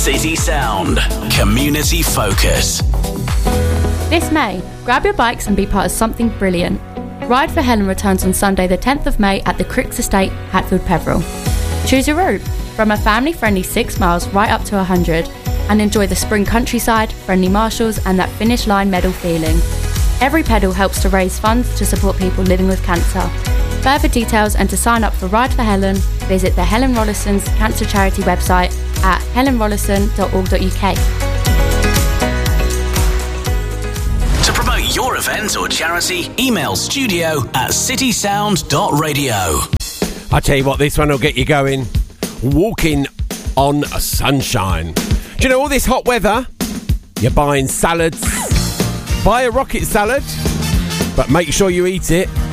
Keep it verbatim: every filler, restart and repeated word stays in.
City Sound. Community focus. This May, grab your bikes and be part of something brilliant. Ride for Helen returns on Sunday the tenth of May at the Cricks Estate, Hatfield Peveril. Choose your route, from a family-friendly six miles right up to one hundred, and enjoy the spring countryside, friendly marshals and that finish line medal feeling. Every pedal helps to raise funds to support people living with cancer. Further details and to sign up for Ride for Helen, visit the Helen Rollison's Cancer Charity website at helen rollison dot org dot u k. To promote your event or charity, email studio at citysound dot radio. I tell you what, this one will get you going. Walking on sunshine. Do you know all this hot weather? You're buying salads. Buy a rocket salad, but make sure you eat it